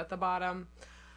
at the bottom.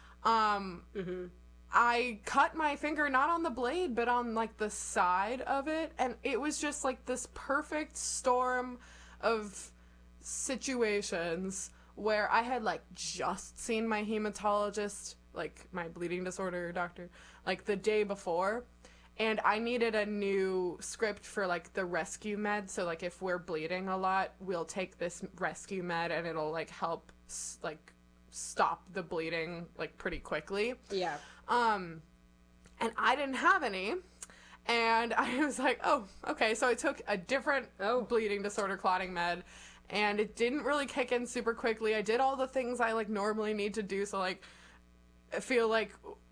I cut my finger not on the blade, but on like the side of it, and it was just like this perfect storm of situations where I had like just seen my hematologist, like my bleeding disorder doctor, like the day before, and I needed a new script for like the rescue med. So like if we're bleeding a lot, we'll take this rescue med and it'll like help like stop the bleeding like pretty quickly. Yeah. And I didn't have any. And I was like, oh, okay. So I took a different bleeding disorder clotting med, and it didn't really kick in super quickly. I did all the things I like normally need to do. So like, I feel like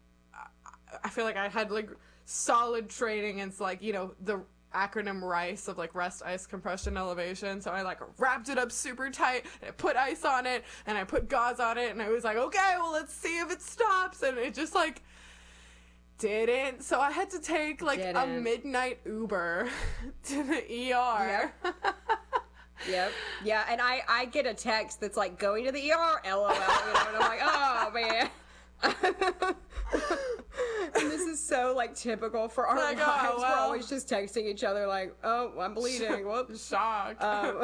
I had like solid training and like, you know, the acronym RICE of like rest, ice, compression, elevation. So I like wrapped it up super tight and I put ice on it and I put gauze on it and I was like, okay, well, let's see if it stops. And it just like didn't. So I had to take like a midnight Uber to the ER. Yep. Yeah, and I get a text that's like, going to the ER, LOL, you know, and I'm like, oh, man. And this is so like typical for our lives. Oh, well. We're always just texting each other like, oh, I'm bleeding. Whoops. Shocked.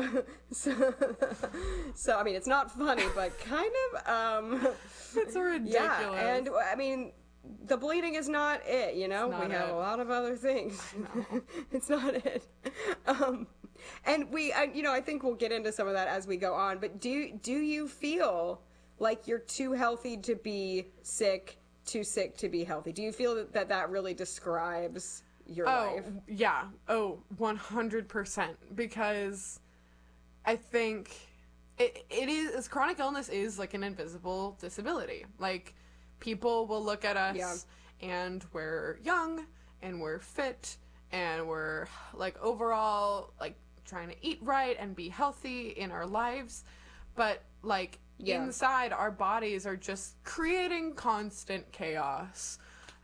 So I mean, it's not funny, but kind of it's ridiculous. Yeah, and I mean, the bleeding is not it, you know? We have a lot of other things. It's not it. And you know, I think we'll get into some of that as we go on, but do you feel like you're too healthy to be sick, too sick to be healthy? Do you feel that really describes your life? Yeah. 100%. Because I think it is, chronic illness is like an invisible disability. Like, people will look at us and we're young and we're fit and we're like overall like trying to eat right and be healthy in our lives. But like, inside, our bodies are just creating constant chaos.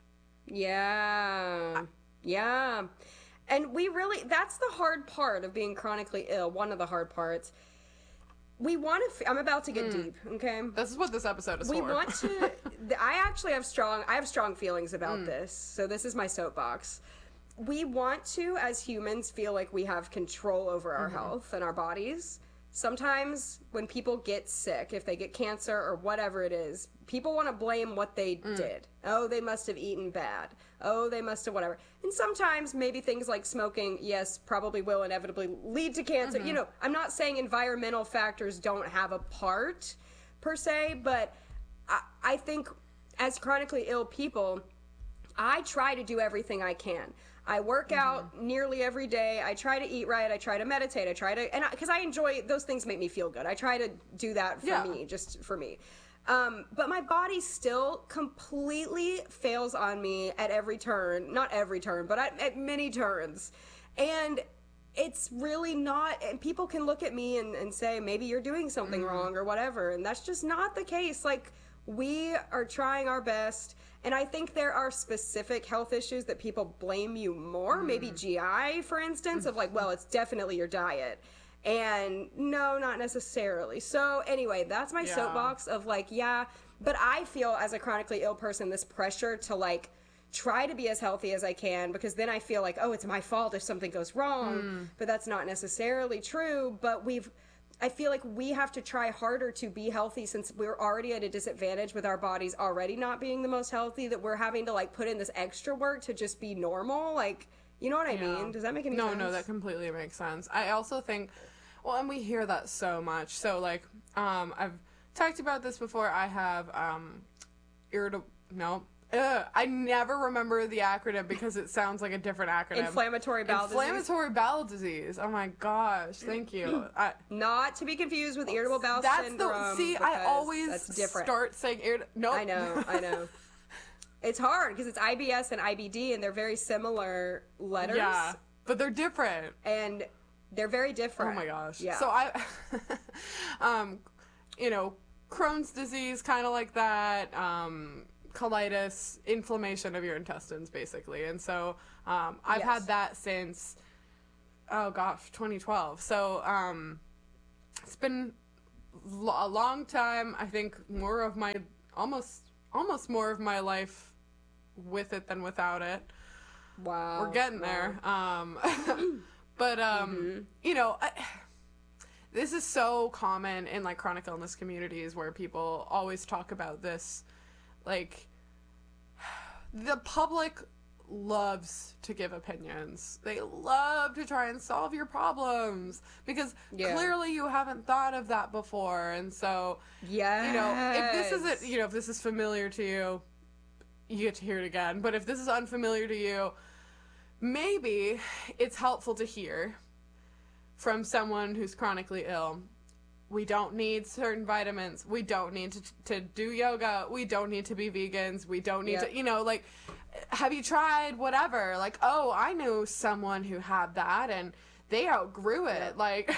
Yeah. And that's the hard part of being chronically ill. One of the hard parts. We want to, I'm about to get deep, okay? This is what this episode is for. We want to, I actually have strong feelings about this. So this is my soapbox. We want to, as humans, feel like we have control over our health and our bodies. Sometimes when people get sick, if they get cancer or whatever it is, people want to blame what they did. Oh, they must have eaten bad. Oh, they must have whatever. And sometimes maybe things like smoking, yes, probably will inevitably lead to cancer. You know, I'm not saying environmental factors don't have a part per se, but I think as chronically ill people, I try to do everything I can. I work out nearly every day. I try to eat right. I try to meditate. Because I enjoy, those things make me feel good. I try to do that for me, just for me. But my body still completely fails on me at every turn. Not every turn, but at many turns. And it's really not, and people can look at me and say, maybe you're doing something wrong or whatever. And that's just not the case. Like, we are trying our best. And I think there are specific health issues that people blame you more. Maybe GI, for instance, of like, well, it's definitely your diet. And no, not necessarily. So anyway, that's my soapbox of like, but I feel as a chronically ill person, this pressure to like try to be as healthy as I can, because then I feel like, oh, it's my fault if something goes wrong. But that's not necessarily true. But I feel like we have to try harder to be healthy, since we're already at a disadvantage with our bodies already not being the most healthy, that we're having to like put in this extra work to just be normal. Like, you know what I mean? Does that make any sense? No, that completely makes sense. I also think, well, and we hear that so much. So like, I've talked about this before. I have, I never remember the acronym because it sounds like a different acronym. Inflammatory bowel disease. Oh my gosh, thank you. Not to be confused with irritable bowel syndrome. I always start saying No, I know. It's hard because it's IBS and IBD, and they're very similar letters. Yeah, but they're different. And they're very different. Oh my gosh. Yeah. So Crohn's disease, kind of like that. Colitis, inflammation of your intestines, basically. And so I've had that since 2012. So it's been a long time. I think more of my almost more of my life with it than without it. Wow. We're getting there. But, you know, this is so common in, like, chronic illness communities where people always talk about this. Like, the public loves to give opinions. They love to try and solve your problems because clearly you haven't thought of that before. And so, you know, if this is familiar to you, you get to hear it again. But if this is unfamiliar to you, maybe it's helpful to hear from someone who's chronically ill. We don't need certain vitamins. We don't need to do yoga. We don't need to be vegans. We don't need to, you know, like, have you tried whatever? Like, oh, I knew someone who had that and they outgrew it. Like,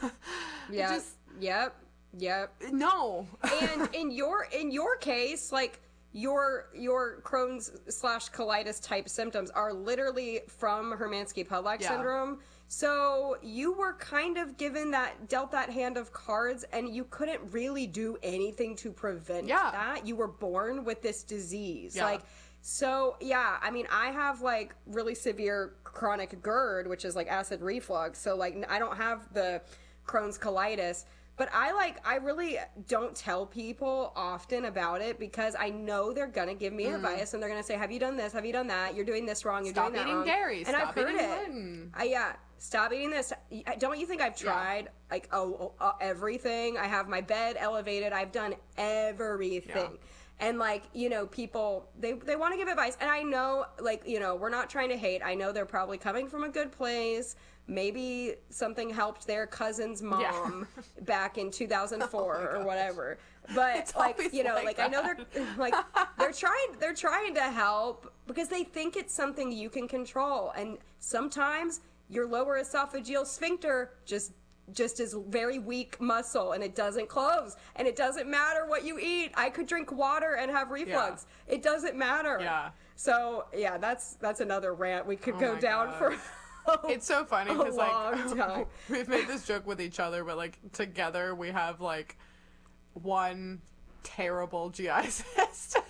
Yep. No. And in your case, like, your Crohn's / colitis type symptoms are literally from Hermansky-Pudlak syndrome. So you were kind of dealt that hand of cards, and you couldn't really do anything to prevent that. You were born with this disease. I mean, I have, like, really severe chronic GERD, which is, like, acid reflux. So, like, I don't have the Crohn's colitis. But I really don't tell people often about it because I know they're going to give me advice and they're going to say, have you done this? Have you done that? You're doing this wrong. You're doing that wrong. Stop eating dairy. And Stop I've heard eating it. Stop eating this. Don't you think I've tried everything? I have my bed elevated. I've done everything. Yeah. And, like, you know, people, they want to give advice. And I know, like, you know, we're not trying to hate. I know they're probably coming from a good place. Maybe something helped their cousin's mom back in 2004 or whatever. But it's like, you know, like that. I know they're like they're trying to help because they think it's something you can control. And sometimes your lower esophageal sphincter just is very weak muscle and it doesn't close. And it doesn't matter what you eat. I could drink water and have reflux. Yeah. It doesn't matter. Yeah. So yeah, that's another rant we could go down for. It's so funny because, like, we've made this joke with each other, but, like, together we have, like, one terrible GI system.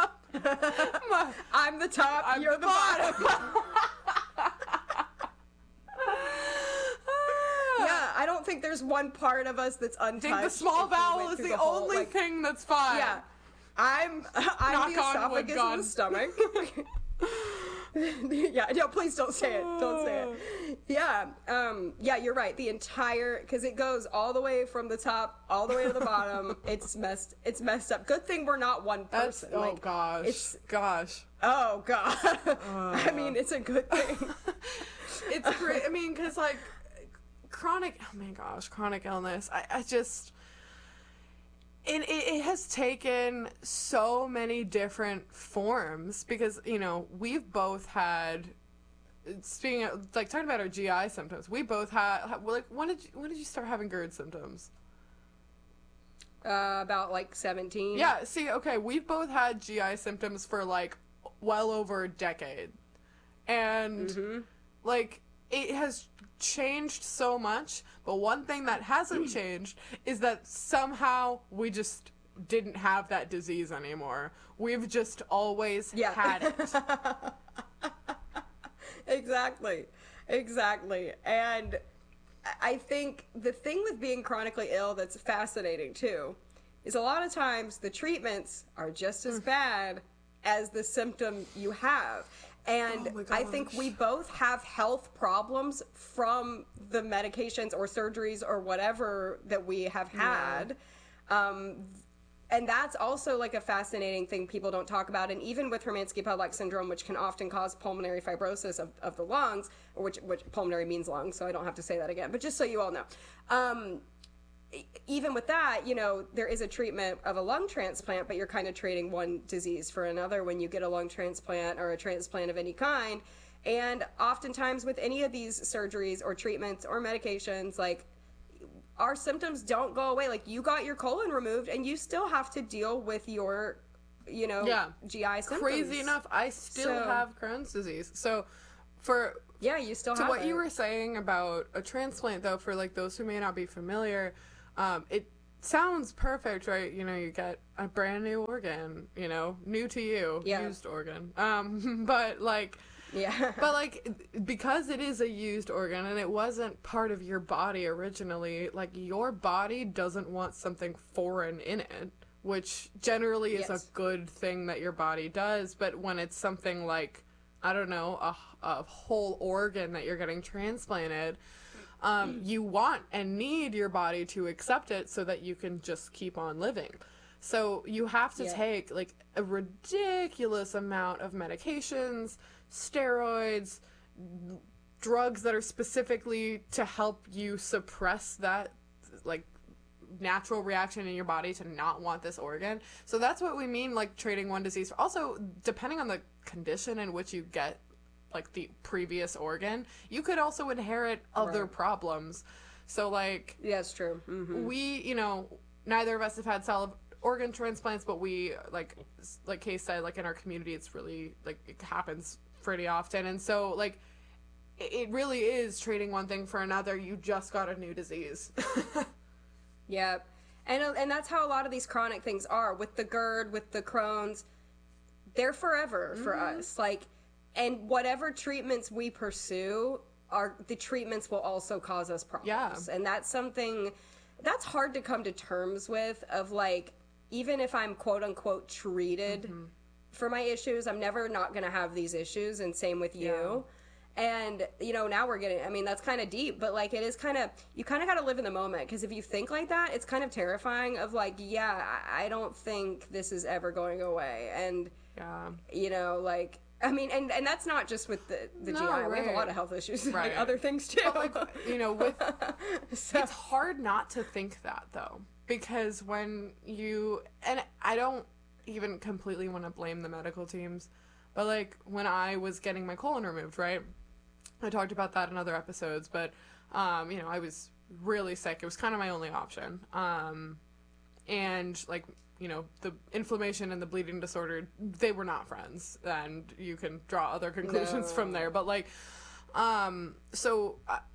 I'm the top, you're the bottom. Yeah, I don't think there's one part of us that's untouched. I think the small bowel is the only thing that's fine. Yeah, I'm the esophagus and the stomach. Yeah, no, please don't say it. Don't say it. Yeah, you're right. The entire, because it goes all the way from the top all the way to the bottom. It's messed up. Good thing we're not one person. Oh gosh. Oh god. I mean, it's a good thing. It's great. I mean, because, like, chronic illness. I just. It has taken so many different forms because, you know, we've both had, speaking of, like, talking about our GI symptoms, we both had, like, when did you start having GERD symptoms? About, like, 17. Yeah, see, okay, we've both had GI symptoms for, like, well over a decade. And, like, it has changed so much, but one thing that hasn't changed is that somehow we just didn't have that disease anymore. We've just always had it. Exactly. And I think the thing with being chronically ill that's fascinating too is a lot of times the treatments are just as bad as the symptom you have. And I think we both have health problems from the medications or surgeries or whatever that we have had. And that's also, like, a fascinating thing people don't talk about. And even with Hermansky-Pudlak syndrome, which can often cause pulmonary fibrosis of the lungs, or which pulmonary means lungs, so I don't have to say that again. But just so you all know. Even with that, you know, there is a treatment of a lung transplant, but you're kind of trading one disease for another when you get a lung transplant or a transplant of any kind. And oftentimes with any of these surgeries or treatments or medications, like, our symptoms don't go away. Like, you got your colon removed and you still have to deal with your, you know, GI symptoms. Crazy enough, I still have Crohn's disease. So you still have what you were saying about a transplant, though, for, like, those who may not be familiar, sounds perfect, right? You know, you get a brand new organ, you know, new to you, Yeah. used organ. But like, Yeah. but like, because it is a used organ and it wasn't part of your body originally, like your body doesn't want something foreign in it, which generally is a Yes. good thing that your body does. But when it's something like, I don't know, a whole organ that you're getting transplanted, you want and need your body to accept it so that you can just keep on living. So you have to Yeah. take like a ridiculous amount of medications, steroids, drugs that are specifically to help you suppress that like natural reaction in your body to not want this organ. So that's what we mean like trading one disease. Also, depending on the condition in which you get like the previous organ, you could also inherit other Right. problems. So like Yeah, it's true. we, you know, neither of us have had solid organ transplants, but we like Kay said, like in our community it's really like it happens pretty often. And so like it really is trading one thing for another. You just got a new disease. Yeah. And that's how a lot of these chronic things are with the GERD, with the Crohn's. They're forever for us. Like, and whatever treatments we pursue are the treatments will also cause us problems. Yeah. And that's something that's hard to come to terms with of like even if I'm quote unquote treated for my issues, I'm never not going to have these issues and same with you. And you know, now we're getting, I mean, that's kind of deep, but like it is kind of, you kind of got to live in the moment, because if you think like that, it's kind of terrifying of like, yeah, I don't think this is ever going away. And Yeah. you know, like, I mean, and that's not just with the No, GI. We have a right. lot of health issues, Right. like other things too. But like, you know, with So- it's hard not to think that though, because when you, and I don't even completely want to blame the medical teams, but like when I was getting my colon removed, right? I talked about that in other episodes, but you know, I was really sick. It was kind of my only option. And like, you know, the inflammation and the bleeding disorder, they were not friends, and you can draw other conclusions No. from there. But like, so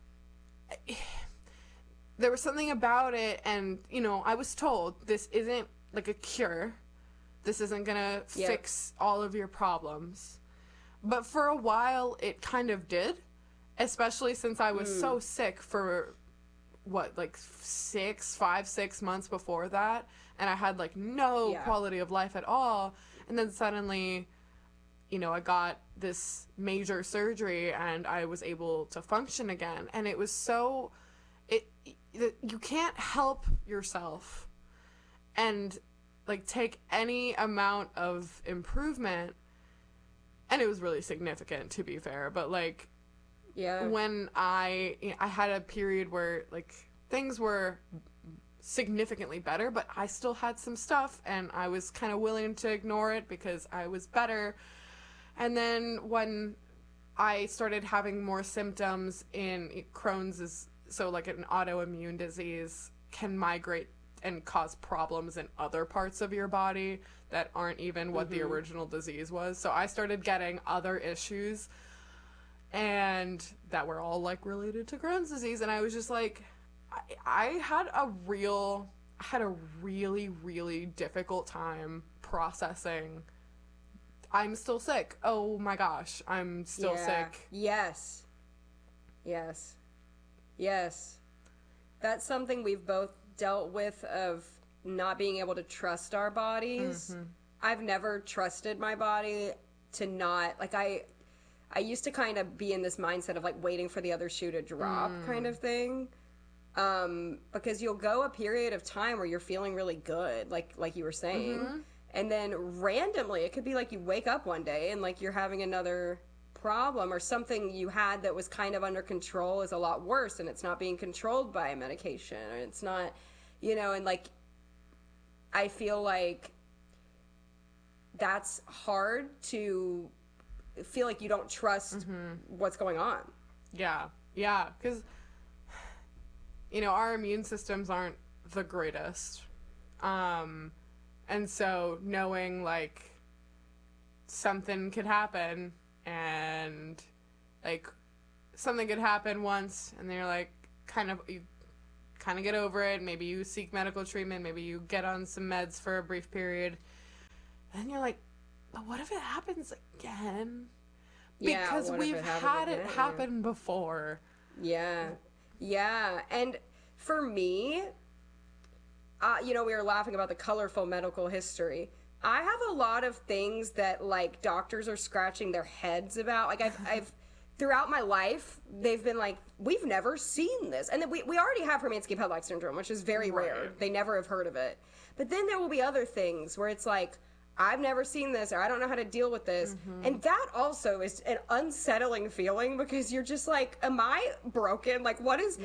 there was something about it, and you know, I was told this isn't like a cure. This isn't gonna Yep. fix all of your problems. But for a while, it kind of did, especially since I was so sick for what, like 6 months before that, and I had like no Yeah. quality of life at all. And then suddenly, you know, I got this major surgery and I was able to function again. And it was so, you can't help yourself and like take any amount of improvement. And it was really significant, to be fair, but like yeah. when I had a period where like things were significantly better, but I still had some stuff and I was kind of willing to ignore it because I was better. And then when I started having more symptoms in Crohn's, is so like an autoimmune disease can migrate and cause problems in other parts of your body that aren't even what the original disease was. So I started getting other issues, and that were all like related to Crohn's disease. And I was just like, I had a really, really difficult time processing. I'm still sick. Oh my gosh, I'm still Yeah. sick. Yes. Yes. Yes. That's something we've both dealt with, of not being able to trust our bodies. I've never trusted my body to not, like, I used to kind of be in this mindset of like waiting for the other shoe to drop kind of thing. Because you'll go a period of time where you're feeling really good, like you were saying. And then randomly, it could be like you wake up one day and like you're having another problem, or something you had that was kind of under control is a lot worse, and it's not being controlled by a medication, or it's not, you know, and like I feel like that's hard to feel like you don't trust what's going on. Yeah, because you know, our immune systems aren't the greatest, and so knowing like something could happen, and like something could happen once, and then you're like kind of, you kind of get over it. Maybe you seek medical treatment. Maybe you get on some meds for a brief period. And you're like, but what if it happens again? Because we've had it happen before. Yeah. Yeah. And for me, we were laughing about the colorful medical history. I have a lot of things that, like, doctors are scratching their heads about. Like, I've throughout my life, they've been like, we've never seen this. And then we already have Hermansky-Pudlak syndrome, which is very rare. They never have heard of it. But then there will be other things where it's like, I've never seen this, or I don't know how to deal with this. And that also is an unsettling feeling, because you're just like, am I broken? Like, what is,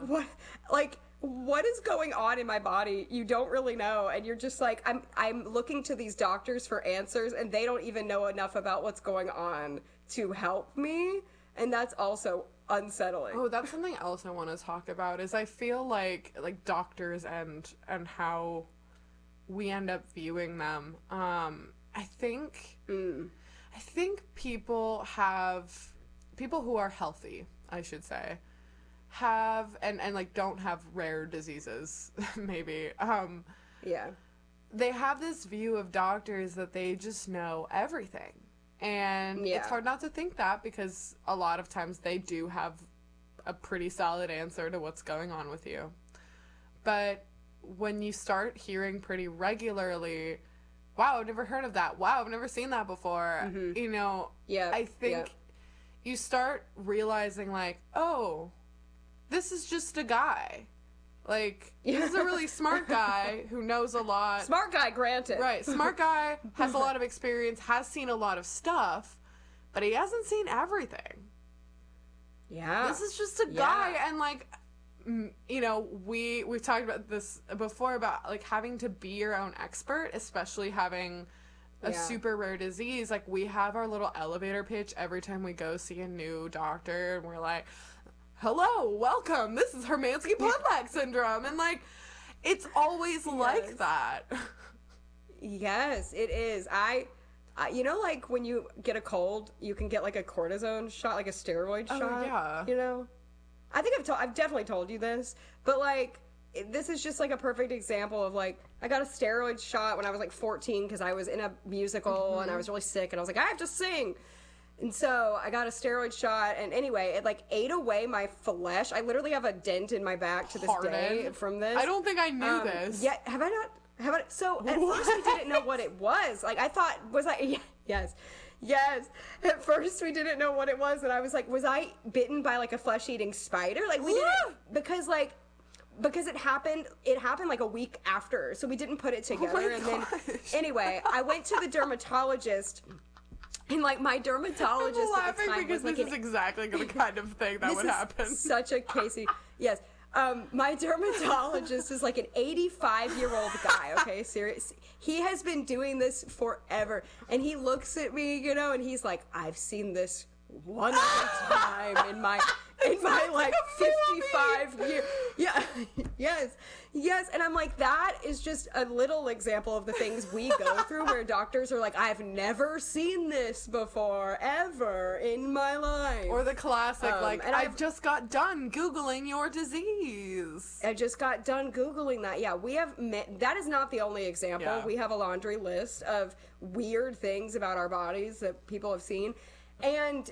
what is going on in my body? You don't really know. And you're just like, I'm looking to these doctors for answers, and they don't even know enough about what's going on to help me. And that's also unsettling. Oh, that's something else I want to talk about, is I feel like doctors and how we end up viewing them. I think people who are healthy, I should say, have and like don't have rare diseases, maybe. They have this view of doctors that they just know everything. And it's hard not to think that, because a lot of times they do have a pretty solid answer to what's going on with you. But when you start hearing pretty regularly, wow, I've never heard of that. Wow, I've never seen that before. I think you start realizing, like, oh, this is just a guy. Like, this is a really smart guy who knows a lot. Smart guy, granted. Right, smart guy, has a lot of experience, has seen a lot of stuff, but he hasn't seen everything. Yeah. This is just a guy, and, like, we've talked about this before, about, like, having to be your own expert, especially having a super rare disease. Like, we have our little elevator pitch every time we go see a new doctor, and we're like, hello, welcome, this is Hermansky-Pudlak syndrome. And, like, it's always like that. Yes, it is. I like, when you get a cold, you can get, like, a cortisone shot, like a steroid shot. Oh, yeah. You know? I think I've definitely told you this, but, like, this is just, like, a perfect example of, like, I got a steroid shot when I was, like, 14, because I was in a musical, and I was really sick, and I was like, I have to sing. And so I got a steroid shot, and anyway, it, like, ate away my flesh. I literally have a dent in my back to this day from this. I don't think I knew this. Yeah, have I not? So at first we didn't know what it was. Like, I thought, yes. At first we didn't know what it was, and I was like, was I bitten by, like, a flesh-eating spider? Like, we didn't, because it happened like a week after, so we didn't put it together. And then, anyway, I went to the dermatologist. And, like, my dermatologist I'm at the time because was, like, this is exactly the kind of thing that would happen. Such a Casey. Yes. My dermatologist is, like, an 85-year-old guy, okay? Serious. He has been doing this forever. And he looks at me, and he's like, I've seen this one other time in my like 55 years. Yeah. Yes. And I'm like, that is just a little example of the things we go through, where doctors are like, I've never seen this before, ever in my life. Or the classic, and I've just got done Googling your disease. I just got done Googling that. Yeah, that is not the only example. Yeah. We have a laundry list of weird things about our bodies that people have seen. And,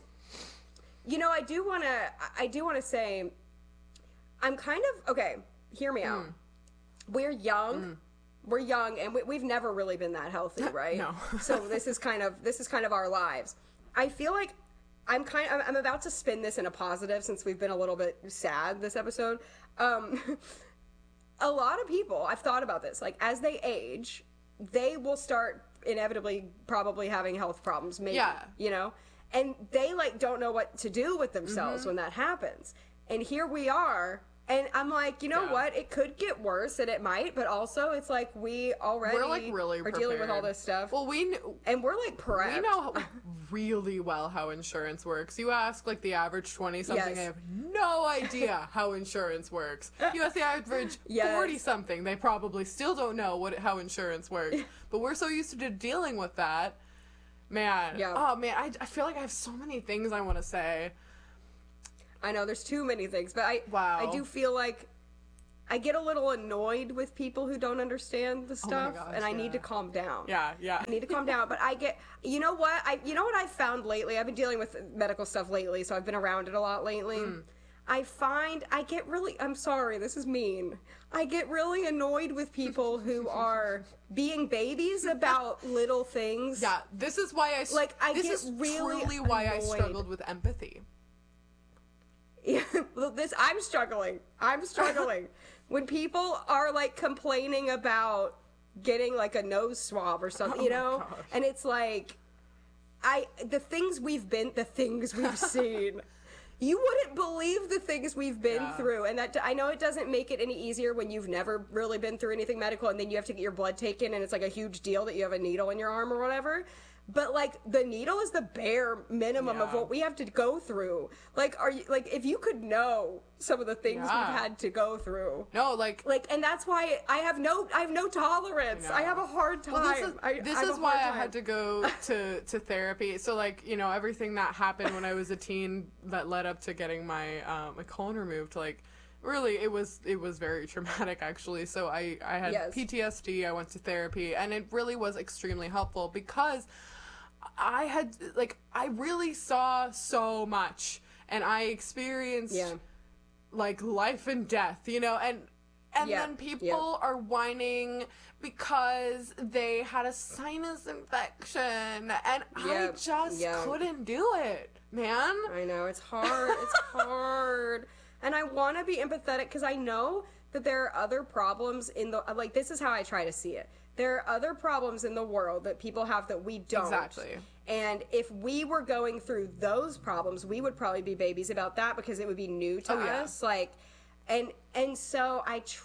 I do want to say, I'm kind of, okay, hear me out. We're young. We're young, and we've never really been that healthy, right? No. So this is kind of our lives. I feel like I'm about to spin this in a positive, since we've been a little bit sad this episode. A lot of people, I've thought about this, like, as they age, they will start inevitably probably having health problems, maybe, and they, like, don't know what to do with themselves when that happens. And here we are, and I'm like, what? It could get worse, and it might, but also it's like we're like really are dealing with all this stuff. Well, and we're, like, prepped. We know really well how insurance works. You ask, like, the average 20-something, they have no idea how insurance works. You ask the average 40-something, they probably still don't know how insurance works. But we're so used to dealing with that. Man. Yeah. Oh, man, I feel like I have so many things I want to say. I know, there's too many things, but I do feel like I get a little annoyed with people who don't understand the stuff, gosh, and I need to yeah. calm down. Yeah. I need to calm down, but you know what I've found lately? I've been dealing with medical stuff lately, so I've been around it a lot lately. I'm sorry, this is mean. I get really annoyed with people who are being babies about little things. Yeah, this is why this get is really truly why I annoyed. struggled with empathy. Yeah, I'm struggling. When people are like complaining about getting like a nose swab or something, you know, gosh. and it's like, the things we've seen. You wouldn't believe the things we've been through, and that I know it doesn't make it any easier when you've never really been through anything medical, and then you have to get your blood taken, and it's like a huge deal that you have a needle in your arm or whatever. But like the needle is the bare minimum of what we have to go through. Like, if you could know some of the things we've had to go through. No, like, and that's why I have no tolerance. I have a hard time. Well, this is why I had to go to therapy. So like, you know, everything that happened when I was a teen that led up to getting my my colon removed, like, really it was very traumatic actually. So I had PTSD. I went to therapy, and it really was extremely helpful because I really saw so much, and I experienced like life and death, you know, and then people are whining because they had a sinus infection, and I just couldn't do it, man. I know, it's hard. It's hard. And I want to be empathetic because I know that there are other problems this is how I try to see it. There are other problems in the world that people have that we don't. Exactly. And if we were going through those problems, we would probably be babies about that because it would be new to us. Like, and so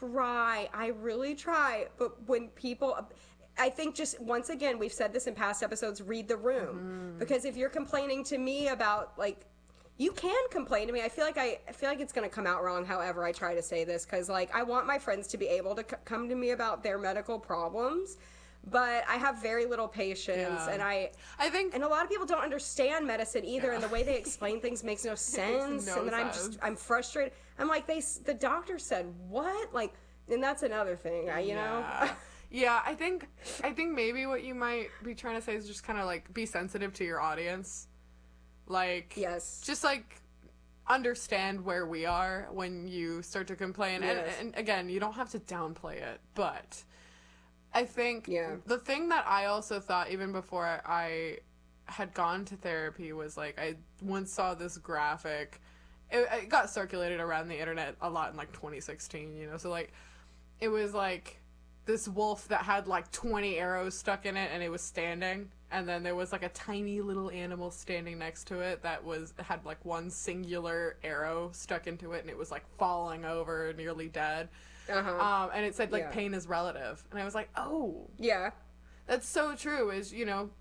I really try. But when people, I think just once again, we've said this in past episodes, read the room. Mm-hmm. Because if you're complaining to me about like, you can complain to me. I feel like it's going to come out wrong however I try to say this, because like I want my friends to be able to come to me about their medical problems, but I have very little patience, and I think, and a lot of people don't understand medicine either, and the way they explain things makes no sense, and then I'm frustrated. I'm like, the doctor said what? Like, and that's another thing, you know? Yeah, I think maybe what you might be trying to say is just kind of like be sensitive to your audience. Like, just like understand where we are when you start to complain. And again, you don't have to downplay it, but I think the thing that I also thought even before I had gone to therapy was like, I once saw this graphic. It got circulated around the internet a lot in like 2016, you know, so like it was like this wolf that had like 20 arrows stuck in it, and it was standing, and then there was like a tiny little animal standing next to it that had like one singular arrow stuck into it, and it was like falling over, nearly dead. And it said like pain is relative, and I was like, oh yeah, that's so true. Is, you know,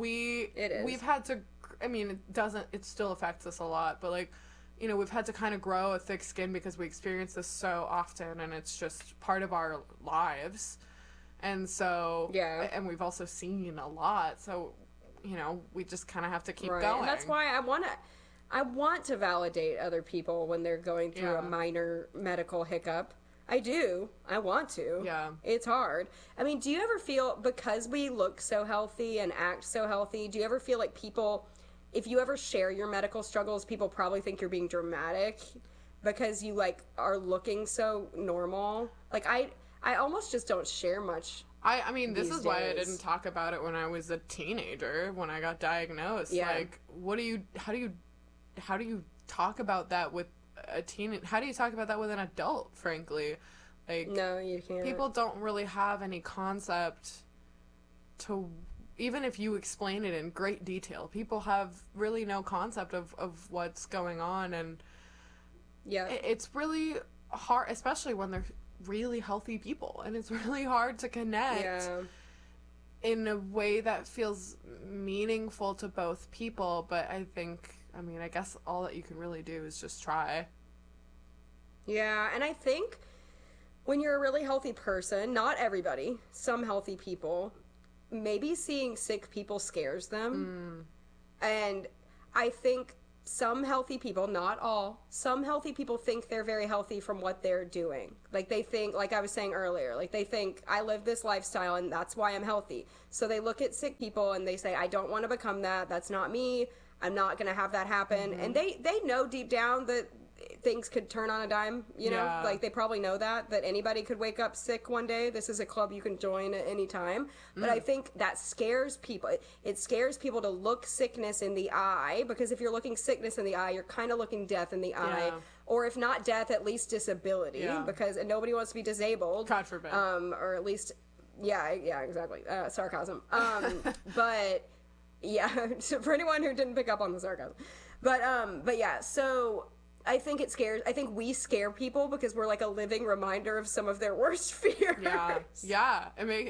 we've had to, I mean, it still affects us a lot, but like, you know, we've had to kind of grow a thick skin because we experience this so often, and it's just part of our lives. And so, and we've also seen a lot, so, you know, we just kind of have to keep going. And that's why I want to validate other people when they're going through a minor medical hiccup. I do. I want to. Yeah. It's hard. I mean, do you ever feel, because we look so healthy and act so healthy, do you ever feel like people, if you ever share your medical struggles, people probably think you're being dramatic because you like are looking so normal? Like I almost just don't share much. I mean, this is why I didn't talk about it when I was a teenager, when I got diagnosed. Yeah. Like, how do you talk about that with a teen? How do you talk about that with an adult, frankly? Like, no, you can't. People don't really have any concept to, even if you explain it in great detail, people have really no concept of what's going on, and it's really hard, especially when they're really healthy people, and it's really hard to connect in a way that feels meaningful to both people. But I guess all that you can really do is just try. Yeah, and I think when you're a really healthy person, not everybody, some healthy people, maybe seeing sick people scares them. And I think some healthy people, not all, some healthy people think they're very healthy from what they're doing. Like they think, like I was saying earlier, like they think I live this lifestyle and that's why I'm healthy. So they look at sick people and they say, I don't want to become that. That's not me. I'm not going to have that happen. And they know deep down that things could turn on a dime, you know, like they probably know that anybody could wake up sick one day. This is a club you can join at any time. But I think that scares people. It scares people to look sickness in the eye, because if you're looking sickness in the eye, you're kind of looking death in the eye. Or if not death, at least disability, because nobody wants to be disabled. God forbid. Or at least, yeah, exactly. Sarcasm. But yeah, so for anyone who didn't pick up on the sarcasm. But yeah, so I think we scare people because we're like a living reminder of some of their worst fears. Yeah.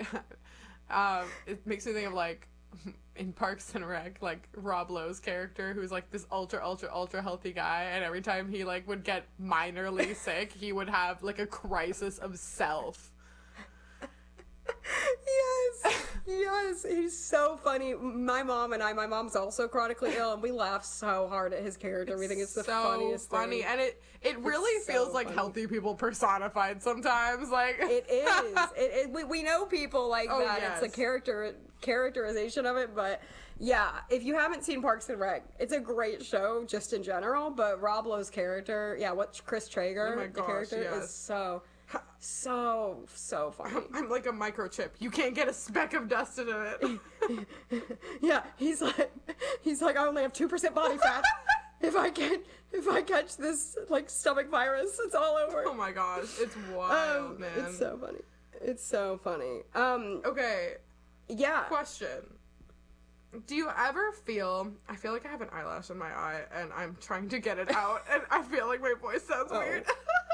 It makes me think of like in Parks and Rec, like Rob Lowe's character, who's like this ultra healthy guy, and every time he like would get minorly sick, he would have like a crisis of self. Yes, he's so funny. My mom's also chronically ill, and we laugh so hard at his character. We think it's the funniest thing. And it really feels like healthy people personified sometimes. Like it is. We know people like that. Yes. It's a characterization of it, but yeah, if you haven't seen Parks and Rec, it's a great show just in general. But Rob Lowe's character, Chris Traeger, the character is so funny. I'm like a microchip. You can't get a speck of dust into it. Yeah, he's like I only have 2% body fat. If I catch this like stomach virus, it's all over. Oh my gosh, it's wild, man. It's so funny. Okay. Yeah. Question. Do you ever feel... I feel like I have an eyelash in my eye, and I'm trying to get it out, and I feel like my voice sounds weird.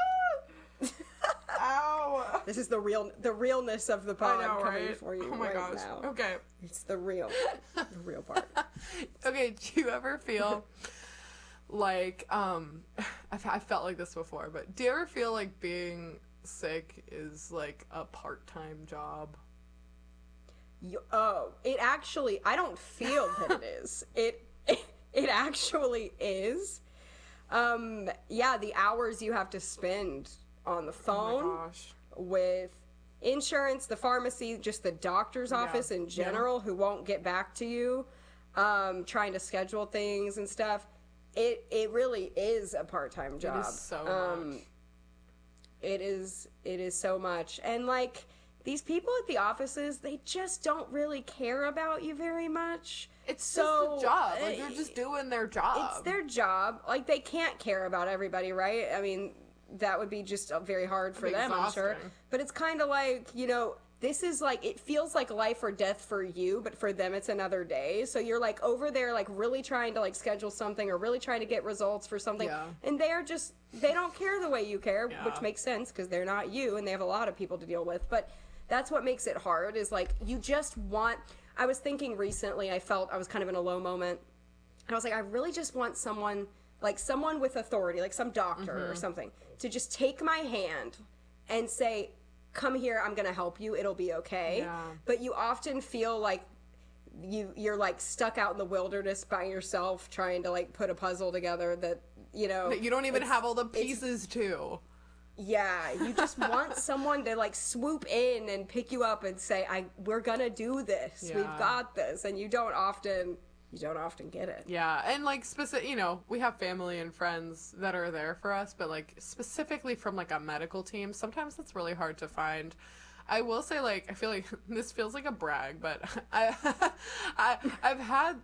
Ow! This is the realness of the pod coming for you. Oh my gosh. Now. Okay. It's the real part. Okay, do you ever feel like, I've felt like this before, but do you ever feel like being sick is like a part-time job? It actually, I don't feel that it is. It actually is. Yeah, the hours you have to spend on the phone with insurance, the pharmacy, just the doctor's office in general who won't get back to you, trying to schedule things and stuff. It really is a part-time job. It is so much. It is so much. And like these people at the offices, they just don't really care about you very much. It's just a job. Like they're just doing their job. It's their job. Like they can't care about everybody, right? I mean, that would be just very hard for them, exhausting. I'm sure. But it's kind of like, you know, this is like, it feels like life or death for you, but for them it's another day. So you're like over there like really trying to like schedule something or really trying to get results for something. Yeah. And they don't care the way you care, which makes sense because they're not you and they have a lot of people to deal with. But that's what makes it hard is like, you just want, I was thinking recently, I was kind of in a low moment. And I was like, I really just want someone with authority, like some doctor or something, to just take my hand and say, come here, I'm going to help you, it'll be okay. Yeah. But you often feel like you're like stuck out in the wilderness by yourself trying to like put a puzzle together that, you know. That you don't even have all the pieces to. Yeah, you just want someone to like swoop in and pick you up and say, we're going to do this. Yeah. We've got this. And you don't often get it. Yeah, and like specific, you know, we have family and friends that are there for us, but like specifically from like a medical team, sometimes that's really hard to find. I will say, like, I feel like this feels like a brag, but I've had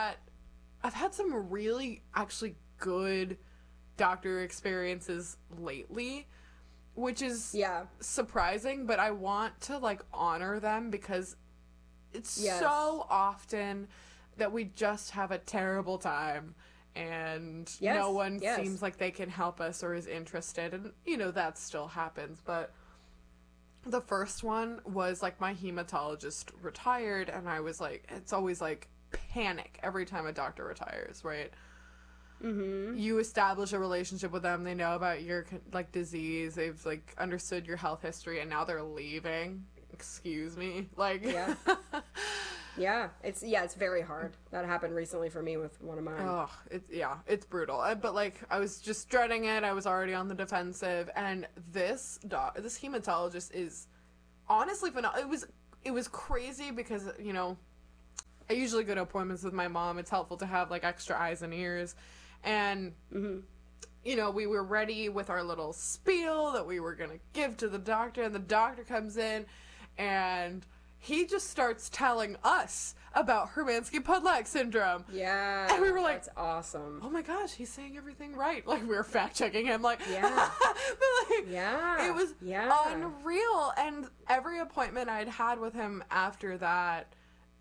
some really actually good doctor experiences lately, which is surprising, but I want to like honor them because it's so often that we just have a terrible time and no one seems like they can help us or is interested, and you know that still happens. But the first one was like my hematologist retired, and I was like, it's always like panic every time a doctor retires, right? Mm-hmm. You establish a relationship with them, they know about your like disease, they've like understood your health history, and now they're leaving. Excuse me, like Yeah, it's very hard. That happened recently for me with one of mine. Oh, it's brutal. But like, I was just dreading it. I was already on the defensive, and this hematologist is honestly phenomenal. It was crazy because, you know, I usually go to appointments with my mom. It's helpful to have like extra eyes and ears, and you know, we were ready with our little spiel that we were gonna give to the doctor, and the doctor comes in, and he just starts telling us about Hermansky-Pudlak syndrome. Yeah. And we were like, that's awesome. Oh my gosh, he's saying everything right. Like, we were fact-checking him, like, Yeah. but like, Yeah. it was unreal. And every appointment I'd had with him after that,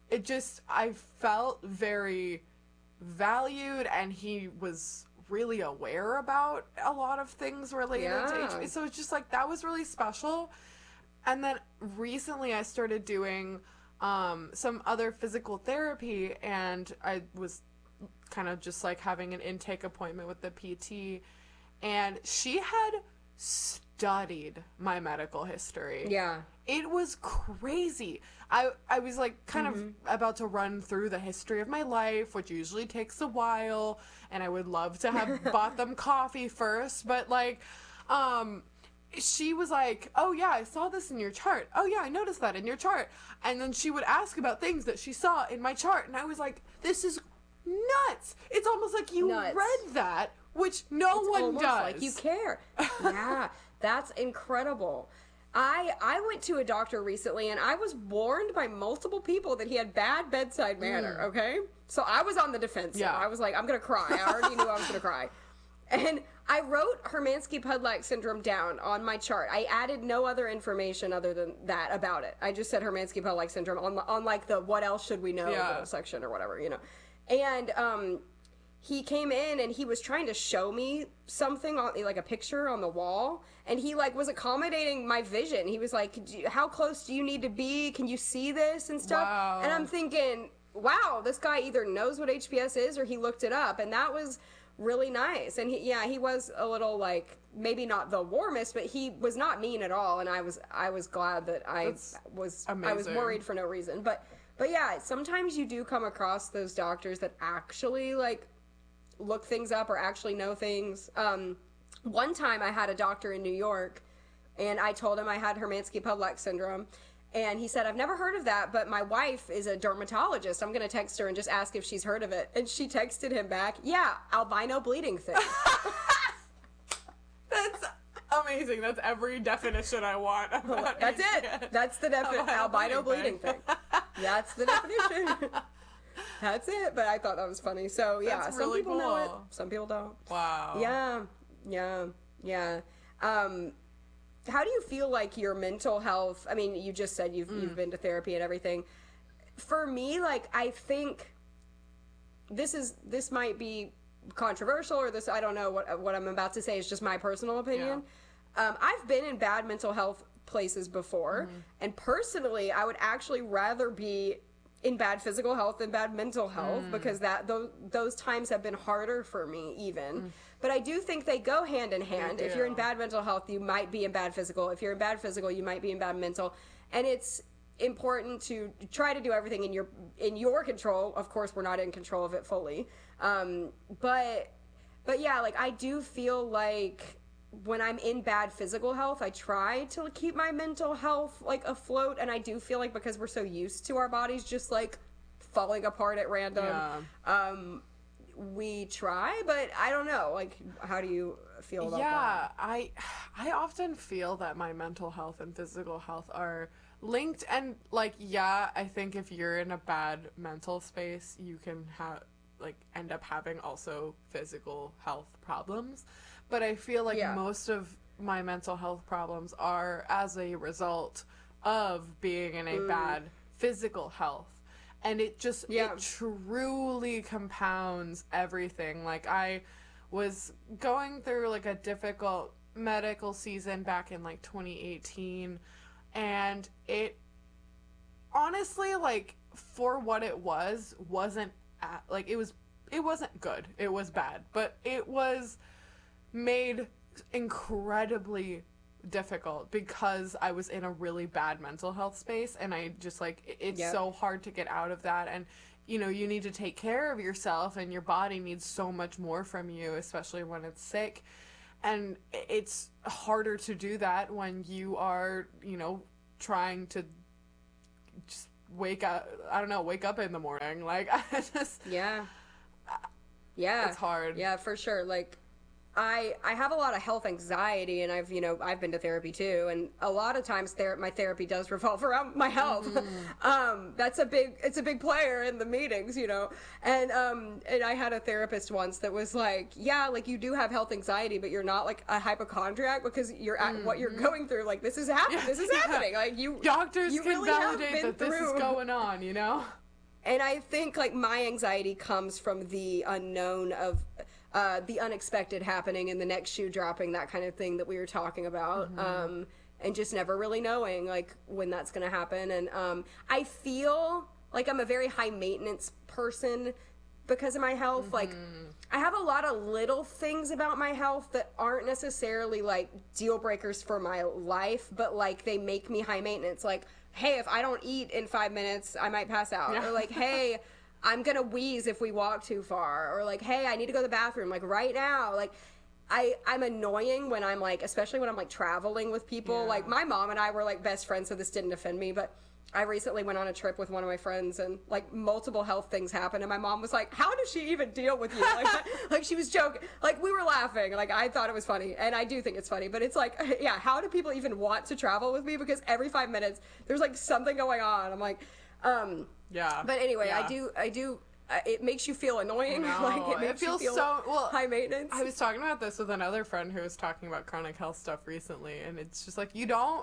I felt very valued, and he was really aware about a lot of things related to HPV. So it's just like, that was really special. And then recently I started doing some other physical therapy, and I was kind of just like having an intake appointment with the PT, and she had studied my medical history. Yeah. It was crazy. I was like kind of about to run through the history of my life, which usually takes a while, and I would love to have bought them coffee first, but like, she was like, oh yeah, I saw this in your chart. Oh yeah, I noticed that in your chart. And then she would ask about things that she saw in my chart, and I was like, this is nuts. It's almost like you read that, which no one does. Like you care. Yeah, that's incredible. I went to a doctor recently, and I was warned by multiple people that he had bad bedside manner, okay? So I was on the defensive. Yeah. I was like, I'm going to cry. I already knew I was going to cry. And I wrote Hermansky-Pudlak syndrome down on my chart. I added no other information other than that about it. I just said Hermansky-Pudlak syndrome on like the what else should we know little section or whatever, you know. And he came in, and he was trying to show me something on like a picture on the wall, and he like was accommodating my vision. He was like, how close do you need to be? Can you see this and stuff? Wow. And I'm thinking, wow, this guy either knows what HPS is or he looked it up, and that was really nice. And he was a little like, maybe not the warmest, but he was not mean at all, and I was glad that I was worried for no reason. But yeah, sometimes you do come across those doctors that actually like look things up or actually know things. One time I had a doctor in New York, and I told him I had Hermansky-Pudlak syndrome, and he said, I've never heard of that, but my wife is a dermatologist. I'm going to text her and just ask if she's heard of it. And she texted him back, yeah, albino bleeding thing. That's amazing. That's every definition I want about That's it. That's the definition. Albino bleeding thing. That's the definition. That's it. But I thought that was funny. So yeah, That's some really people know it. cool. Some people don't. Wow. Yeah. How do you feel like your mental health? I mean, you just said you've been to therapy and everything. For me, like, I think this might be controversial, or this, I don't know what I'm about to say is just my personal opinion. Yeah. I've been in bad mental health places before, and personally, I would actually rather be in bad physical health than bad mental health, because those times have been harder for me even. But I do think they go hand in hand. If you're in bad mental health, you might be in bad physical. If you're in bad physical, you might be in bad mental. And it's important to try to do everything in your control. Of course, we're not in control of it fully. But yeah, like, I do feel like when I'm in bad physical health, I try to keep my mental health like afloat, and I do feel like because we're so used to our bodies just like falling apart at random, we try, but I don't know, like, how do you feel about that? I often feel that my mental health and physical health are linked, and like, I think if you're in a bad mental space, you can end up having also physical health problems. But I feel like most of my mental health problems are as a result of being in a bad physical health. And it just, it truly compounds everything. Like, I was going through, like, a difficult medical season back in, like, 2018. And it, honestly, like, for what it wasn't, it wasn't good. It was bad. But it was made incredibly difficult because I was in a really bad mental health space, and I just it's so hard to get out of that. And you need to take care of yourself, and your body needs so much more from you, especially when it's sick. And it's harder to do that when you are, trying to just wake up in the morning. Like, I just... Yeah. It's hard. Yeah, for sure. Like, I have a lot of health anxiety, and I've been to therapy too, and a lot of times my therapy does revolve around my health. It's a big player in the meetings, and I had a therapist once that was like, yeah, like, you do have health anxiety, but you're not like a hypochondriac because you're at what you're going through. Like, this is happening. Like, doctors you can really validate that this is going on, And I think, like, my anxiety comes from the unknown of the unexpected happening and the next shoe dropping, that kind of thing that we were talking about, and just never really knowing, like, when that's going to happen. And I feel like I'm a very high maintenance person because of my health. Like, I have a lot of little things about my health that aren't necessarily, like, deal breakers for my life, but, like, they make me high maintenance. Like, hey, if I don't eat in 5 minutes, I might pass out. Yeah. Or, like, hey, I'm gonna wheeze if we walk too far. Or, like, hey, I need to go to the bathroom, like, right now. Like, I'm annoying when I'm, like, especially when I'm, like, traveling with people. Yeah. Like, my mom and I were, like, best friends, so this didn't offend me, but I recently went on a trip with one of my friends, and, like, multiple health things happened, and my mom was like, how does she even deal with you? Like, she was joking. Like, we were laughing. Like, I thought it was funny, and I do think it's funny, but it's like, yeah, how do people even want to travel with me? Because every 5 minutes, there's, like, something going on. I'm like, yeah. But anyway, yeah. I do, it makes you feel annoying. No, Like, it makes you feel high maintenance. I was talking about this with another friend who was talking about chronic health stuff recently, and it's just like, you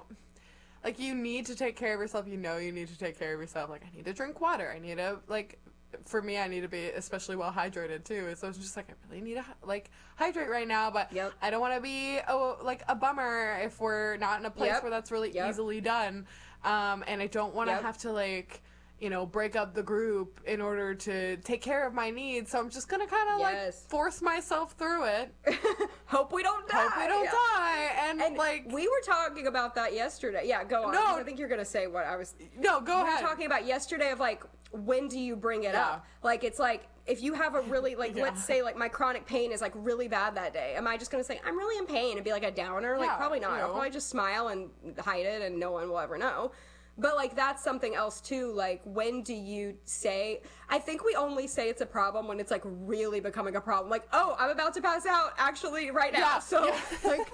need to take care of yourself. You need to take care of yourself. Like, I need to drink water. I need to, like, for me, I need to be especially well hydrated too. So it's just like, I really need to, like, hydrate right now, but I don't want to be, a bummer if we're not in a place where that's really easily done. And I don't want to have to, like, break up the group in order to take care of my needs. So I'm just going to kind of, like, force myself through it. Hope we don't die. And, like... We were talking about that yesterday. Yeah, go on. No. I think you're going to say what I was... No, go ahead. We were talking about yesterday of, like, when do you bring it up? Like, it's like, if you have a really, like, let's say, like, my chronic pain is, like, really bad that day. Am I just going to say, I'm really in pain, and be, like, a downer? Like, probably not. I'll probably just smile and hide it, and no one will ever know. But, like, that's something else, too. Like, when do you say... I think we only say it's a problem when it's, like, really becoming a problem. Like, oh, I'm about to pass out, actually, right now. Yeah. So, like...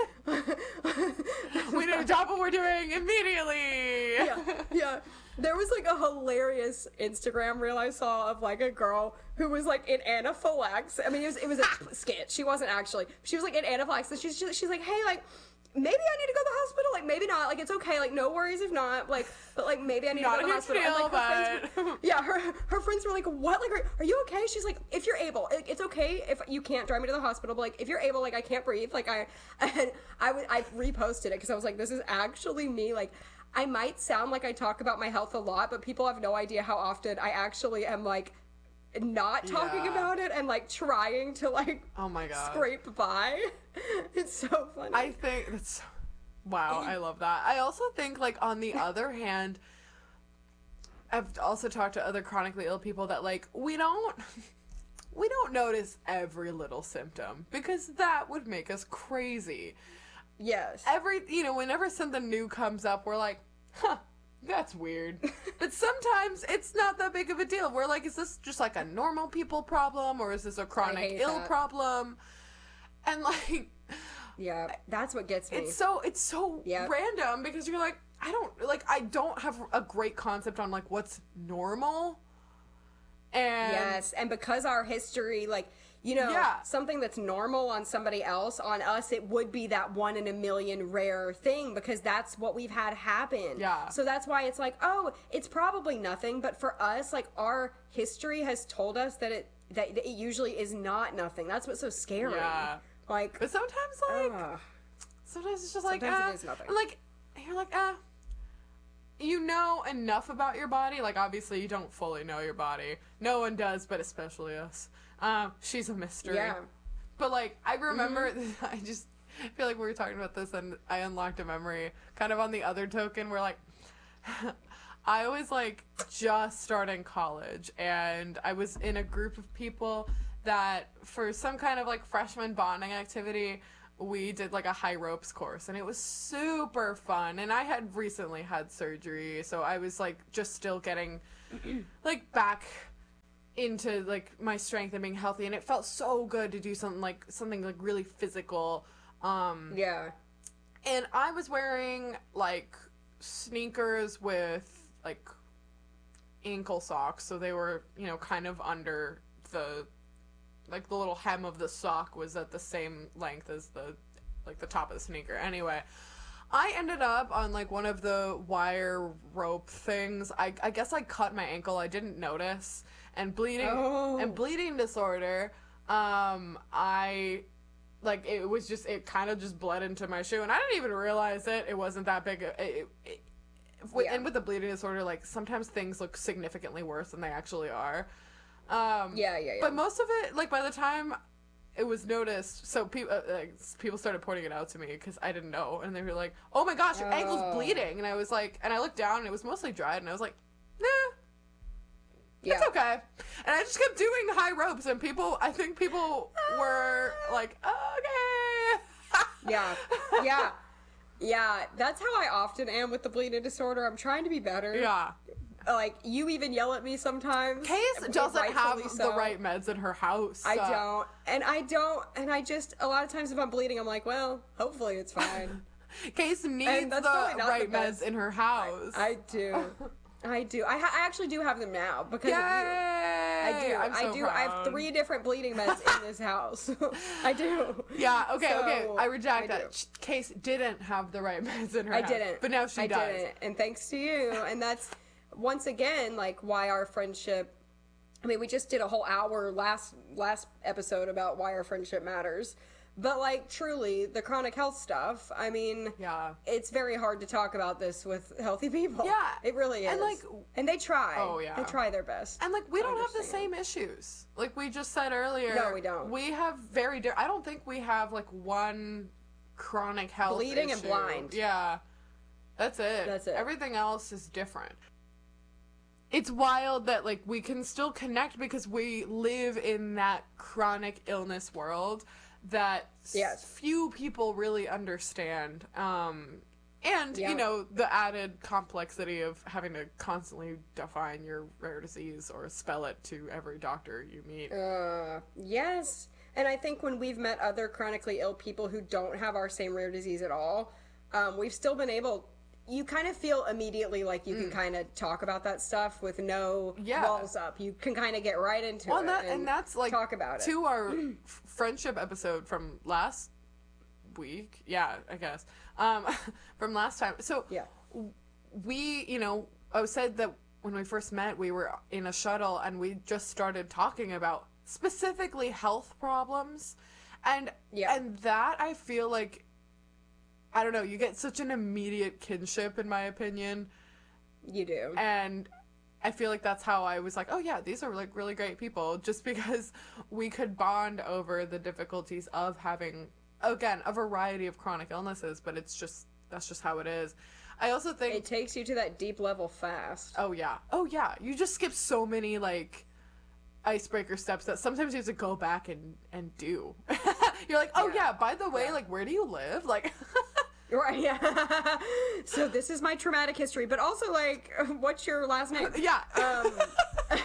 we need to stop what we're doing immediately! Yeah. There was, like, a hilarious Instagram reel I saw of, like, a girl who was, like, in anaphylaxis. I mean, it was a skit. She wasn't actually. She was, like, in anaphylaxis. She's like, hey, like... maybe I need to go to the hospital, like, maybe not, like, it's okay, like, no worries if not, like, but, like, maybe I need to go to the hospital. Deal, and, like, her friends were like, what, like, are you okay? She's like, if you're able, it's okay if you can't drive me to the hospital, but, like, if you're able, like, I can't breathe, like, I reposted it, because I was like, this is actually me, like, I might sound like I talk about my health a lot, but people have no idea how often I actually am, like, not talking about it and, like, trying to, like, oh my god, scrape by. It's so funny. I think that's... Wow, I love that. I also think, like, on the other hand, I've also talked to other chronically ill people that, like, we don't notice every little symptom, because that would make us crazy. Yes. Whenever something new comes up, we're like, huh, that's weird. But sometimes it's not that big of a deal. We're like, is this just like a normal people problem, or is this a chronic ill problem? And, like... Yeah, that's what gets me. It's so random, because you're like, I don't have a great concept on, like, what's normal. And... Yes, and because our history, like... something that's normal on somebody else, on us, it would be that 1 in a million rare thing, because that's what we've had happen. Yeah. So that's why it's like, oh, it's probably nothing, but for us, like, our history has told us that it usually is not nothing. That's what's so scary. Yeah. Like, but sometimes, like, sometimes it's just like, sometimes it is nothing. Like, you're like, you know enough about your body. Like, obviously, you don't fully know your body. No one does, but especially us. She's a mystery. Yeah. But, like, I remember, I feel like we were talking about this and I unlocked a memory. Kind of on the other token, we're like, I was like just starting college and I was in a group of people that for some kind of like freshman bonding activity, we did like a high ropes course and it was super fun. And I had recently had surgery, so I was like just still getting like back into like my strength and being healthy, and it felt so good to do something like really physical. Yeah. And I was wearing like sneakers with like ankle socks, so they were, you know, kind of under the like the little hem of the sock was at the same length as the like the top of the sneaker. Anyway, I ended up on like one of the wire rope things. I guess I cut my ankle. I didn't notice. And bleeding disorder. I like it kind of just bled into my shoe, and I didn't even realize it. It wasn't that big. And with the bleeding disorder, like sometimes things look significantly worse than they actually are. Yeah. But most of it, like by the time it was noticed, so people started pointing it out to me because I didn't know, and they were like, "Oh my gosh, your ankle's bleeding," and I was like, and I looked down and it was mostly dried, and I was like, "Nah, it's okay." And I just kept doing high ropes, and I think people were like, "Okay." Yeah. That's how I often am with the bleeding disorder. I'm trying to be better. Yeah. Like, you even yell at me sometimes. Case doesn't have the right meds in her house. I don't. And I just, a lot of times if I'm bleeding, I'm like, well, hopefully it's fine. Case needs the right meds in her house. I do. I actually do have them now because of you. I do. I'm so proud. I have 3 different bleeding meds in this house. I do. Yeah, okay. I reject that. Case didn't have the right meds in her house. I didn't. But now she does. I didn't. And thanks to you. And that's, once again, like, why our friendship, I mean, we just did a whole hour last episode about why our friendship matters. But, like, truly, the chronic health stuff, I mean, it's very hard to talk about this with healthy people. Yeah. It really is. And they try. Oh, yeah. They try their best. And, like, we don't have the same issues. Like we just said earlier. No, we don't. We have I don't think we have, like, one chronic health bleeding issue. And blind. Yeah. That's it. Everything else is different. It's wild that, like, we can still connect because we live in that chronic illness world that few people really understand. And, you know, the added complexity of having to constantly define your rare disease or spell it to every doctor you meet. Yes. And I think when we've met other chronically ill people who don't have our same rare disease at all, we've still been able... You kind of feel immediately like you can kind of talk about that stuff with no walls up. You can kind of get right into it and that's like talk about it. To our friendship episode from last week, I guess, from last time. So we, you know, I said that when we first met, we were in a shuttle and we just started talking about specifically health problems, and that I feel like. I don't know, you get such an immediate kinship, in my opinion. You do. And I feel like that's how I was like, oh yeah, these are like really great people, just because we could bond over the difficulties of having, again, a variety of chronic illnesses, but that's just how it is. I also think... It takes you to that deep level fast. Oh yeah. You just skip so many, like, icebreaker steps that sometimes you have to go back and do. You're like, oh yeah, by the way, like, where do you live? Like... Right, yeah. So this is my traumatic history, but also, like, what's your last name? Yeah. But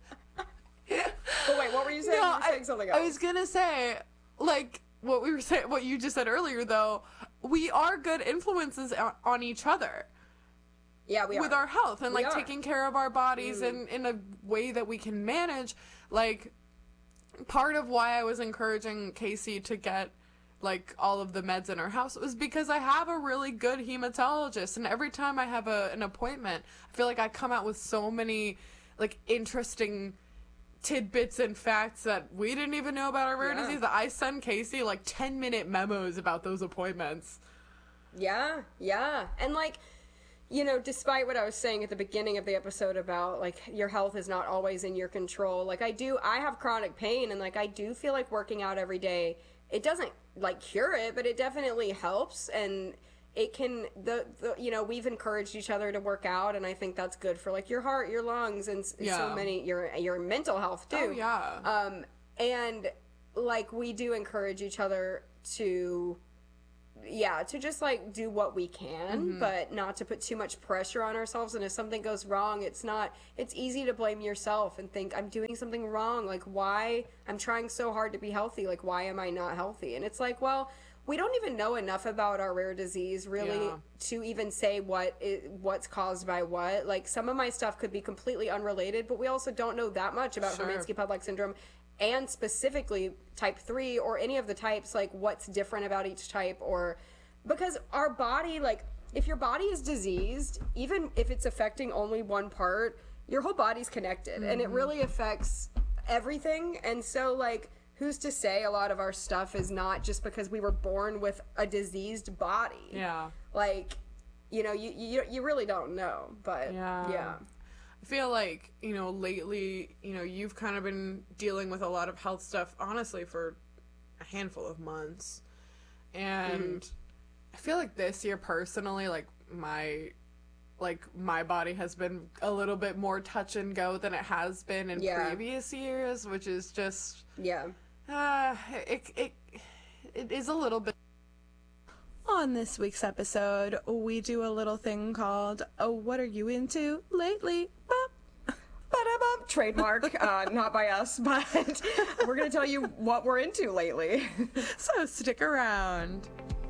wait, what were you saying? No, you were saying something else. I was gonna say, like, what you just said earlier, though, we are good influences on each other. Yeah, we are. With our health and, like, taking care of our bodies in a way that we can manage. Like, part of why I was encouraging Casey to get, like, all of the meds in her house was because I have a really good hematologist, and every time I have an appointment, I feel like I come out with so many, like, interesting tidbits and facts that we didn't even know about our rare disease, that I send Casey, like, 10-minute memos about those appointments. Yeah. And, like, you know, despite what I was saying at the beginning of the episode about, like, your health is not always in your control, like, I have chronic pain, and, like, I do feel like working out every day it doesn't like cure it, but it definitely helps. And it can, we've encouraged each other to work out, and I think that's good for like your heart, your lungs, and so many, your mental health too. Oh, yeah. And like we do encourage each other to just like do what we can, but not to put too much pressure on ourselves. And if something goes wrong, it's easy to blame yourself and think, I'm doing something wrong. Like, why? I'm trying so hard to be healthy. Like, why am I not healthy? And it's like, well, we don't even know enough about our rare disease really to even say what's caused by what. Like, some of my stuff could be completely unrelated, but we also don't know that much about Hermansky-Pudlak syndrome, and specifically type 3 or any of the types, like what's different about each type. Or because our body, like if your body is diseased, even if it's affecting only one part, your whole body's connected, and it really affects everything. And so like, who's to say a lot of our stuff is not just because we were born with a diseased body? Yeah. Like, you really don't know. But yeah. I feel like, lately, you've kind of been dealing with a lot of health stuff, honestly, for a handful of months. And I feel like this year, personally, like, my body has been a little bit more touch and go than it has been in previous years, which is just... Yeah. It is a little bit... On this week's episode, we do a little thing called, Oh, What Are You Into Lately? Bop. Ba-da-bum. Trademark, not by us, but we're going to tell you what we're into lately. So stick around.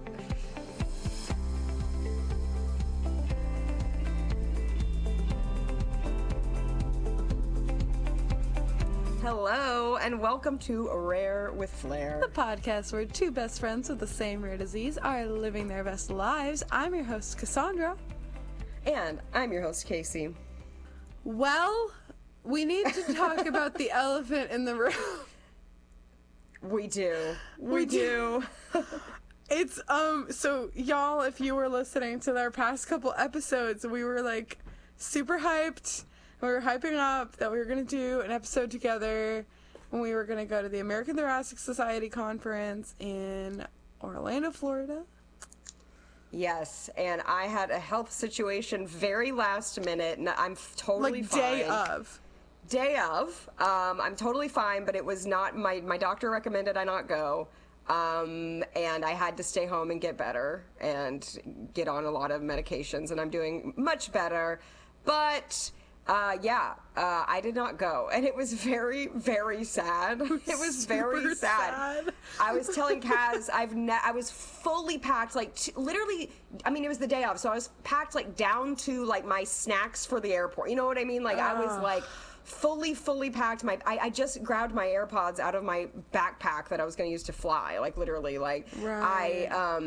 Hello, and welcome to Rare with Flair, The podcast where two best friends with the same rare disease are living their best lives. I'm your host, Cassandra. And I'm your host, Casey. Well, we need to talk about the elephant in the room. We do. We do. It's, so y'all, if you were listening to our past couple episodes, we were like super hyped. We were hyping up that we were going to do an episode together when we were going to go to the American Thoracic Society conference in Orlando, Florida. Yes, and I had a health situation very last minute, and I'm totally fine. Day of. I'm totally fine, but it was not, my doctor recommended I not go. And I had to stay home and get better and get on a lot of medications, and I'm doing much better. But... I did not go, and it was very, very sad. It was very sad. I was telling Kaz, I was fully packed, like, literally, I mean, it was the day off, so I was packed, like, down to, like, my snacks for the airport. You know what I mean? Like, I was, like... fully packed. I just grabbed my AirPods out of my backpack that I was going to use to fly, like literally, like right.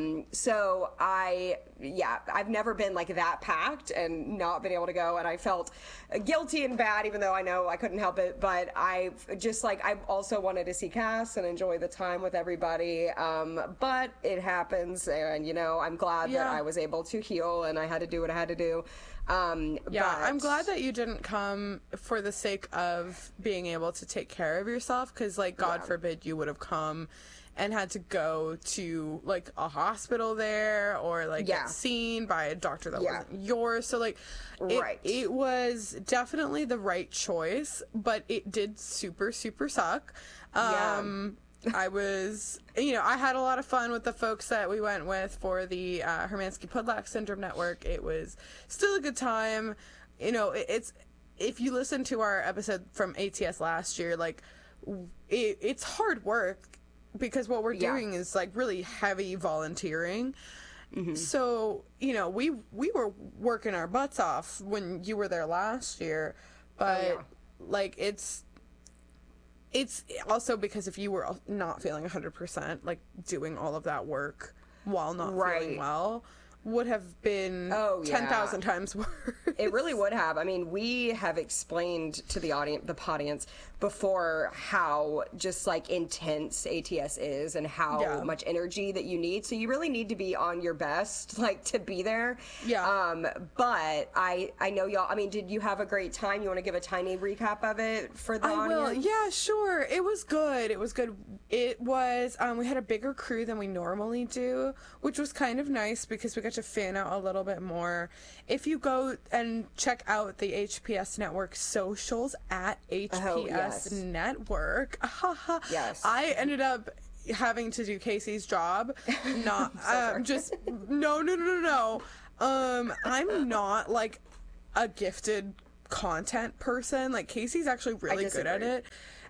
I've never been like that packed and not been able to go, and I felt guilty and bad, even though I know I couldn't help it. But I also wanted to see Cass and enjoy the time with everybody. But it happens, and I'm glad that I was able to heal, and I had to do what I had to do. I'm glad that you didn't come for the sake of being able to take care of yourself, because like God forbid you would have come and had to go to like a hospital there or like get seen by a doctor that wasn't yours. So like it was definitely the right choice, but it did super suck. I was, I had a lot of fun with the folks that we went with for the Hermansky-Pudlak Syndrome Network. It was still a good time. It's, if you listen to our episode from ATS last year, like, it's hard work because what we're doing is, like, really heavy volunteering. Mm-hmm. So, we were working our butts off when you were there last year, but, like, it's also because if you were not feeling 100%, like doing all of that work while not feeling well, would have been 10,000 times worse. It really would have. I mean, we have explained to the audience before how just like intense ATS is and how much energy that you need. So you really need to be on your best, like, to be there. Yeah. But I know y'all, I mean, did you have a great time? You want to give a tiny recap of it for the audience? I will. Yeah, sure. It was good. It was, we had a bigger crew than we normally do, which was kind of nice because we got to fan out a little bit more. If you go and check out the HPS Network socials at HPS Network, yes, I ended up having to do Casey's job. Not no. I'm not like a gifted content person. Like, Casey's actually really good at it.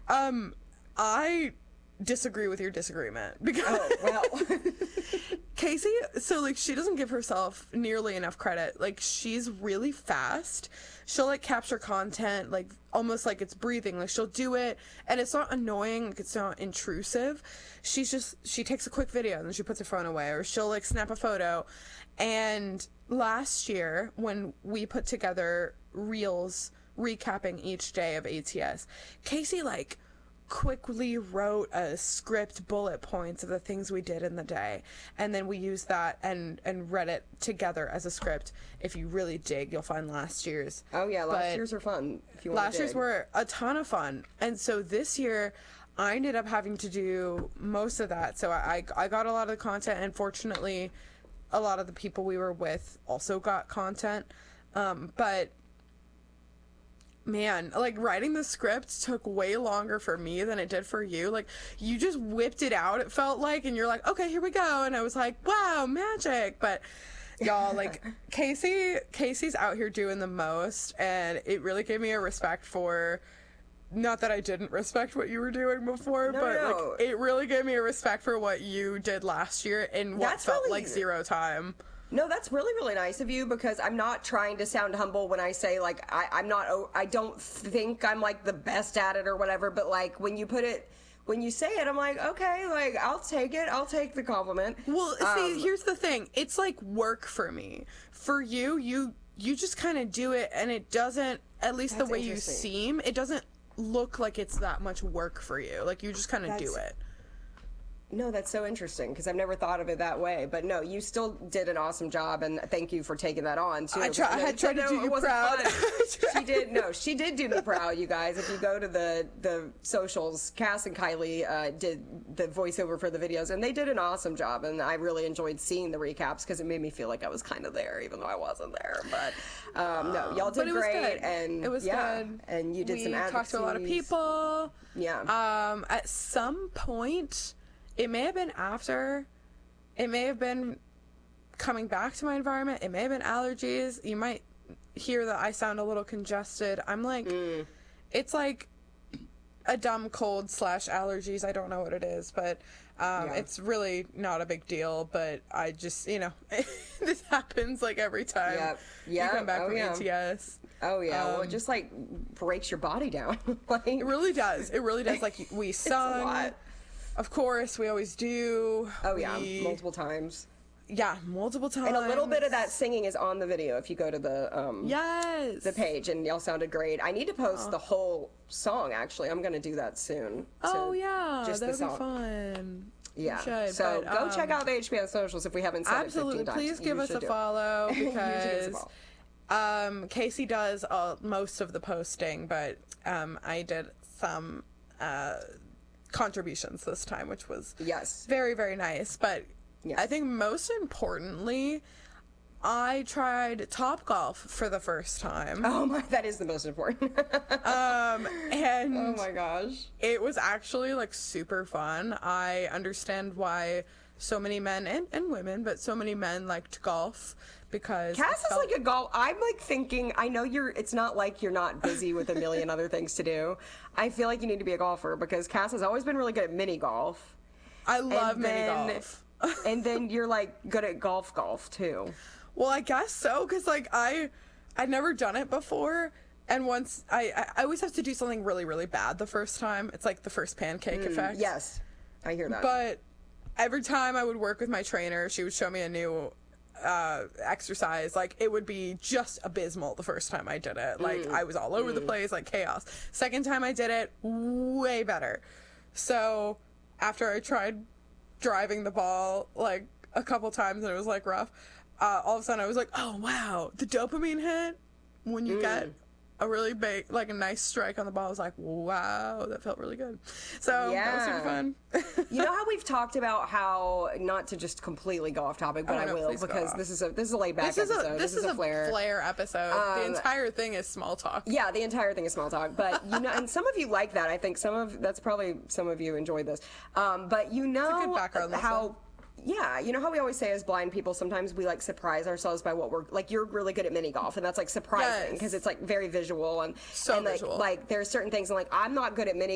I disagree with your disagreement because Casey, so like, she doesn't give herself nearly enough credit. Like, she's really fast. She'll like capture content like almost like it's breathing. Like, she'll do it and it's not annoying, like, it's not intrusive. She takes a quick video and then she puts her phone away, or she'll like snap a photo. And last year when we put together reels recapping each day of ATS, Casey like quickly wrote a script, bullet points of the things we did in the day, and then we used that and read it together as a script. If you really dig, you'll find last year's. Last year's are fun if you want to last year's were a ton of fun. And so this year I ended up having to do most of that, so I got a lot of the content, and fortunately a lot of the people we were with also got content. But man, like, writing the script took way longer for me than it did for you. Like, you just whipped it out, it felt like, and you're like, okay, here we go. And I was like, wow, magic. But y'all, like, Casey's out here doing the most, and it really gave me a respect for, not that I didn't respect what you were doing before, like, it really gave me a respect for what you did last year in what felt like zero time. No, that's really, really nice of you, because I'm not trying to sound humble when I say, like, I don't think I'm, like, the best at it or whatever, but, like, when you say it, I'm like, okay, like, I'll take it. I'll take the compliment. Well, see, here's the thing. It's, like, work for me. For you, you just kind of do it, and it doesn't, at least the way you seem, it doesn't look like it's that much work for you. Like, you just kind of do it. No, that's so interesting, because I've never thought of it that way. But no, you still did an awesome job, and thank you for taking that on, too. I tried to do you proud. She did do me proud, you guys. If you go to the socials, Cass and Kylie did the voiceover for the videos, and they did an awesome job, and I really enjoyed seeing the recaps, because it made me feel like I was kind of there, even though I wasn't there. But no, y'all did great, and it was good. And you did some advocacy. We talked to a lot of people. Yeah. At some point, it may have been after, it may have been coming back to my environment, it may have been allergies. You might hear that I sound a little congested. I'm like, it's like a dumb cold / allergies. I don't know what it is, but it's really not a big deal. But I just, this happens like every time you come back from ATS. Oh, yeah. Well, it just, like, breaks your body down. Like, it really does. It really does. Like, we sung. It's a lot. Of course, we always do. Oh, yeah, multiple times. Yeah, multiple times. And a little bit of that singing is on the video if you go to the the page, and y'all sounded great. I need to post the whole song, actually. I'm going to do that soon. Oh, yeah, that would be fun. Yeah, should, so go check out the HPS socials if we haven't said absolutely. it 15 times. Please give us a follow, because Casey does most of the posting, but I did some contributions this time, which was very, very nice. But I think most importantly, I tried Topgolf for the first time. Oh my, that is the most important. And oh my gosh, it was actually like super fun. I understand why so many men and women, but so many men liked golf, because Cass is like a golf. I'm like thinking, I know it's not like you're not busy with a million other things to do. I feel like you need to be a golfer, because Cass has always been really good at mini golf. I love mini golf. And then you're like good at golf too. Well, I guess so, because like I'd never done it before, and once I always have to do something really, really bad the first time. It's like the first pancake effect. Yes, I hear that. But every time I would work with my trainer, she would show me a new exercise, like, it would be just abysmal the first time I did it. Like, I was all over the place, like, chaos. Second time I did it, way better. So, after I tried driving the ball, like, a couple times and it was, like, rough, all of a sudden I was like, oh, wow, the dopamine hit when you get a really big, like, a nice strike on the ball. I was like, wow, that felt really good. So that was super fun. You know how we've talked about how, not to just completely go off topic, but I will, because this is a laid back episode. This is a flair episode. The entire thing is small talk. Yeah, the entire thing is small talk. But you know, and some of you like that. I think that's probably some of you enjoyed this. But you know, it's a good background how. Yeah, you know how we always say as blind people, sometimes we like surprise ourselves by what we're like. You're really good at mini golf, and that's like surprising because it's like very visual and visual. Like there's certain things, and like I'm not good at mini